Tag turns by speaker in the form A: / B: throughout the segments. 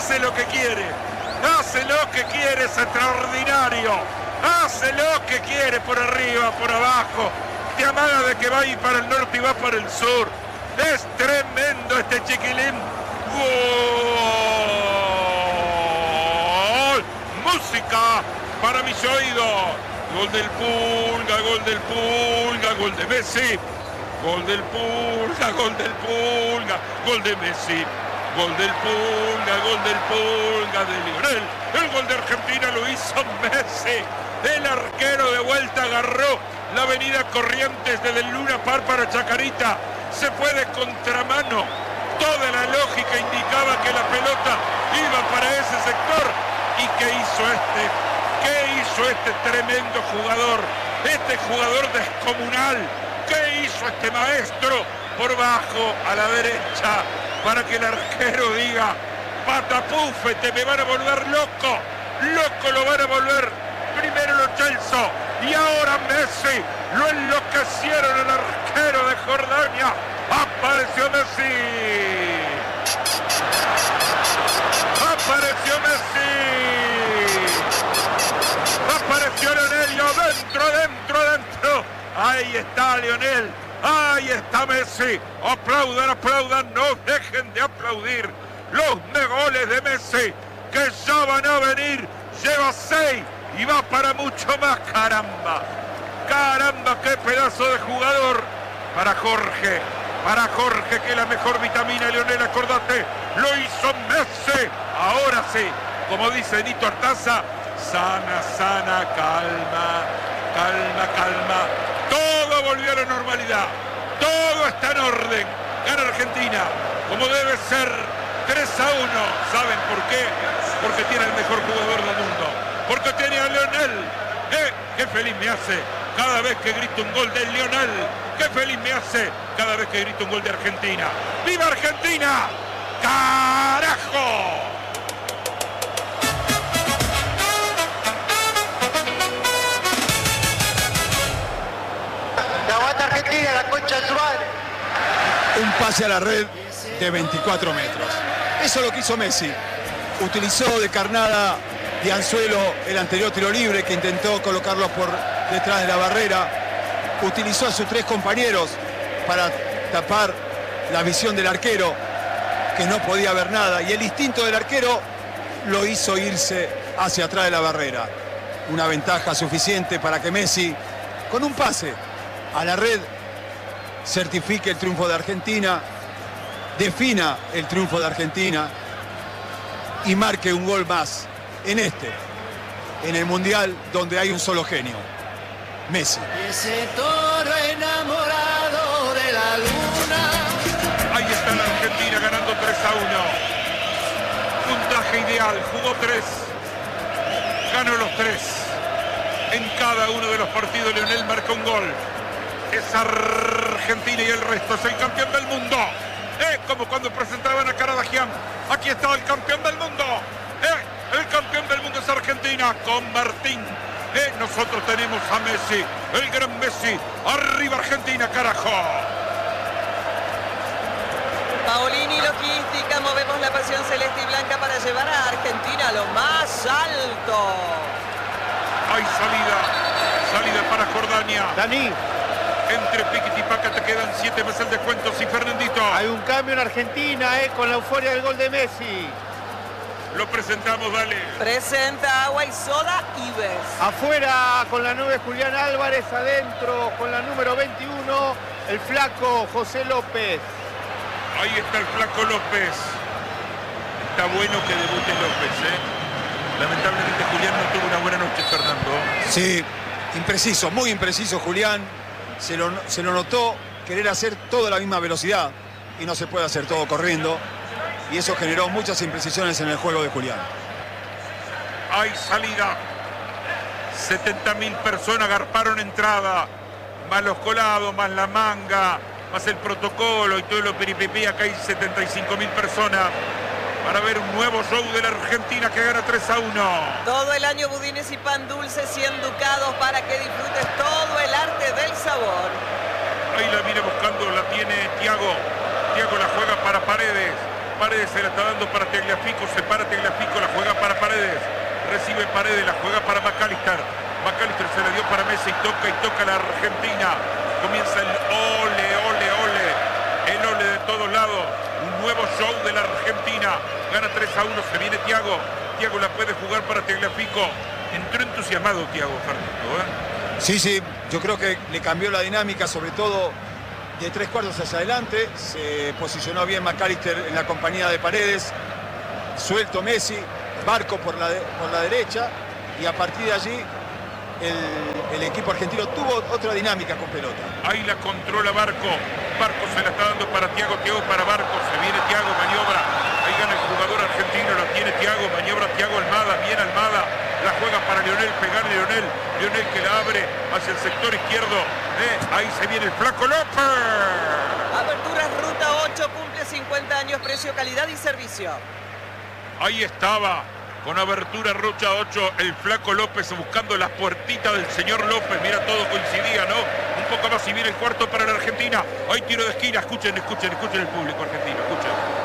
A: hace lo que quiere. Hace lo que quiere, es extraordinario. Hace lo que quiere por arriba, por abajo. Te amaga de que va a ir para el norte y va para el sur. Es tremendo este chiquilín. ¡Gol! Música para mis oídos. Gol del Pulga, gol del Pulga, gol de Messi. Gol del Pulga, gol del Pulga, gol de Messi. Gol del Pulga, gol del Pulga de Lionel. El gol de Argentina lo hizo Messi. El arquero de vuelta agarró la avenida Corrientes desde el Luna Park para Chacarita. Se fue de contramano. Toda la lógica indicaba que la pelota iba para ese sector. ¿Y qué hizo este? ¿Qué hizo este tremendo jugador? Este jugador descomunal. ¿Qué hizo este maestro? Por bajo, a la derecha, para que el arquero diga: patapúfete, me van a volver loco. Loco lo van a volver. Primero Lo Celso y ahora Messi. Lo enloquecieron el arquero de Jordania. Apareció Messi. Apareció Messi. Apareció Lionel. Dentro. Ahí está Lionel. Ahí está Messi. Aplaudan, aplaudan. No dejen de aplaudir los goles de Messi, que ya van a venir. Lleva 6 y va para mucho más. Caramba. Caramba, qué pedazo de jugador. Para Jorge, que es la mejor vitamina, Lionel, acordate, lo hizo Messi. Ahora sí, como dice Nito Artaza, sana, calma. Todo volvió a la normalidad, todo está en orden. Gana Argentina, como debe ser, 3-1. ¿Saben por qué? Porque tiene el mejor jugador del mundo, porque tiene a Lionel. Qué feliz me hace cada vez que grito un gol de Lionel. Qué feliz me hace cada vez que grito un gol de Argentina. ¡Viva Argentina! ¡Carajo!
B: ¡La aguanta Argentina, la concha de su madre!
C: Un pase a la red de 24 metros. Eso es lo que hizo Messi. Utilizó de carnada de anzuelo el anterior tiro libre, que intentó colocarlo por detrás de la barrera. Utilizó a sus 3 compañeros para tapar la visión del arquero, que no podía ver nada. Y el instinto del arquero lo hizo irse hacia atrás de la barrera. Una ventaja suficiente para que Messi, con un pase a la red, certifique el triunfo de Argentina, defina el triunfo de Argentina y marque un gol más en el Mundial, donde hay un solo genio: Messi.
D: Ese toro enamorado de la luna.
A: Ahí está la Argentina ganando 3-1. Puntaje ideal, jugó 3, ganó los 3. En cada uno de los partidos Lionel marcó un gol. Es Argentina y el resto es el campeón del mundo. Como cuando presentaban a Caradagian. Aquí está el campeón del mundo. El campeón del mundo es Argentina con Martín. Nosotros tenemos a Messi, el gran Messi. Arriba Argentina, carajo.
E: Paolini Logística, movemos la pasión celeste y blanca para llevar a Argentina a lo más alto.
A: Hay salida para Jordania.
B: Dani,
A: Entre Piquet y Paca te quedan 7 más el descuento. Sí, Fernandito.
B: hay un cambio en Argentina, con la euforia del gol de Messi.
A: Lo presentamos, dale.
E: Presenta Agua y Soda Ives.
B: Afuera con la 9 Julián Álvarez, adentro con la número 21 el flaco José López.
A: Ahí está el flaco López. Está bueno que debute López, Lamentablemente Julián no tuvo una buena noche, Fernando.
C: Sí, impreciso, muy impreciso Julián. Se lo notó querer hacer todo a la misma velocidad y no se puede hacer todo corriendo. Y eso generó muchas imprecisiones en el juego de Julián.
A: Hay salida. 70.000 personas agarparon entrada. Más los colados, más la manga, más el protocolo y todo lo piripipí. Acá hay 75.000 personas para ver un nuevo show de la Argentina que gana 3-1.
E: Todo el año budines y pan dulce 100 ducados para que disfrutes todo el arte del sabor.
A: Ahí la viene buscando, la tiene Thiago. Thiago la juega para Paredes. Paredes, se la está dando para Tagliafico, se para Tagliafico, la juega para Paredes. Recibe Paredes, la juega para McAllister. McAllister se la dio para Messi, y toca la Argentina. Comienza el ole, ole, ole. El ole de todos lados. Un nuevo show de la Argentina. Gana 3-1, se viene Thiago. Thiago la puede jugar para Tagliafico. Entró entusiasmado Thiago, Fernando, ¿eh?
C: Sí, yo creo que le cambió la dinámica, sobre todo de 3/4 hacia adelante. Se posicionó bien McAllister en la compañía de Paredes. Suelto Messi, Barco por la derecha. Y a partir de allí el equipo argentino tuvo otra dinámica con pelota.
A: Ahí la controla Barco. Barco se la está dando para Thiago, Thiago para Barco. Se viene Thiago, maniobra. Ahí gana el jugador argentino, la tiene Thiago, maniobra Thiago, Almada, bien Almada. La juega para Lionel, pegar Lionel. Lionel que la abre hacia el sector izquierdo. Ahí se viene el Flaco López.
E: Aperturas Ruta 8, cumple 50 años, precio, calidad y servicio.
A: Ahí estaba, con Abertura Ruta 8, el Flaco López buscando las puertitas del señor López. Mira, todo coincidía, ¿no? Un poco más y viene el cuarto para la Argentina. Hay tiro de esquina, escuchen el público argentino, escuchen.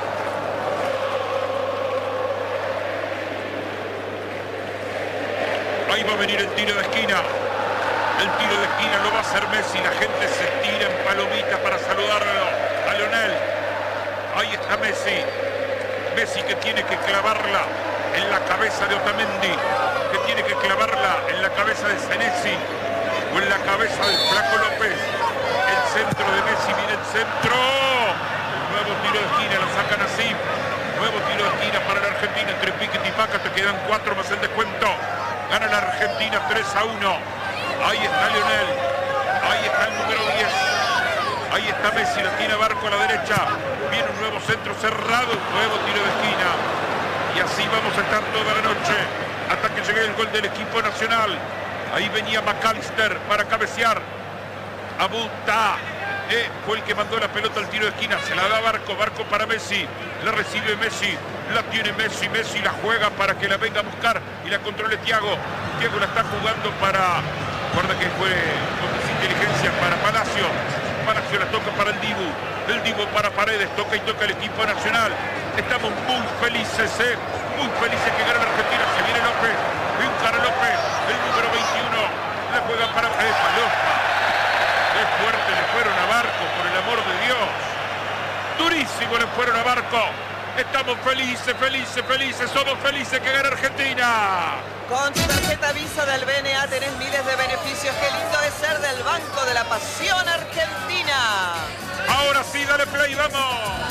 A: Ahí va a venir el tiro de esquina. El tiro de esquina lo va a hacer Messi. La gente se tira en palomitas para saludarlo a Lionel. Ahí está Messi. Messi que tiene que clavarla en la cabeza de Otamendi. Que tiene que clavarla en la cabeza de Senesi. O en la cabeza del Flaco López. El centro de Messi. Viene el centro. El nuevo tiro de esquina. Lo sacan así. Nuevo tiro de esquina para la Argentina. Entre Piquet y Paca. Te quedan 4 más el descuento. Gana la Argentina 3-1. Ahí está Lionel. Ahí está el número 10. Ahí está Messi. La tiene Barco a la derecha. Viene un nuevo centro cerrado. Nuevo tiro de esquina. Y así vamos a estar toda la noche. Hasta que llegue el gol del equipo nacional. Ahí venía McAllister para cabecear. Abuta. Fue el que mandó la pelota al tiro de esquina. Se la da Barco. Barco para Messi. La recibe Messi. La tiene Messi. Messi la juega para que la venga a buscar y la controle Thiago. Thiago la está jugando para... Recuerda que fue con inteligencia para Palacio. Palacio la toca para el Dibu. El Dibu para Paredes. Toca y toca el equipo nacional. Estamos muy felices, muy felices que gana la Argentina. Se viene López. Encara López. El número 21. La juega para... López. Es fuerte, le fueron a Barco, por el amor de Dios. Durísimo le fueron a Barco. Estamos felices, felices, felices. Somos felices que gana Argentina.
E: Con tu tarjeta Visa del BNA tenés miles de beneficios. Qué lindo es ser del Banco de la Pasión Argentina.
A: Ahora sí, dale play, vamos.